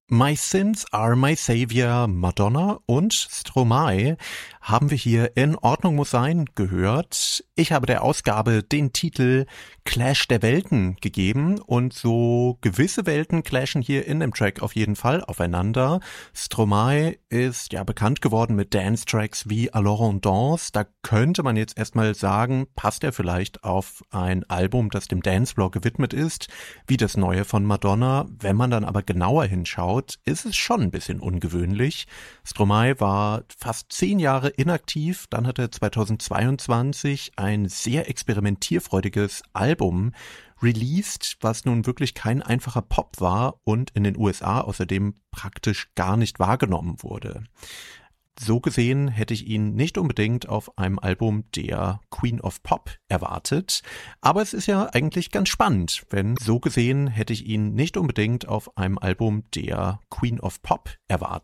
My Sins Are My Savior, Madonna und Stromae haben wir hier in Ordnung muss sein gehört. Ich habe der Ausgabe den Titel Clash der Welten gegeben und so gewisse Welten clashen hier in dem Track auf jeden Fall aufeinander. Stromae ist ja bekannt geworden mit Dance-Tracks wie Alors on danse. Da könnte man jetzt erstmal sagen, passt er vielleicht auf ein Album, das dem Dancefloor gewidmet ist, wie das neue von Madonna. Wenn man dann aber genauer hinschaut, ist es schon ein bisschen ungewöhnlich. Stromae war fast 10 Jahre inaktiv, dann hat er 2022 ein sehr experimentierfreudiges Album released, was nun wirklich kein einfacher Pop war und in den USA außerdem praktisch gar nicht wahrgenommen wurde. So gesehen hätte ich ihn nicht unbedingt auf einem Album der Queen of Pop erwartet, aber es ist ja eigentlich ganz spannend, wenn so gesehen hätte ich ihn nicht unbedingt auf einem Album der Queen of Pop erwartet.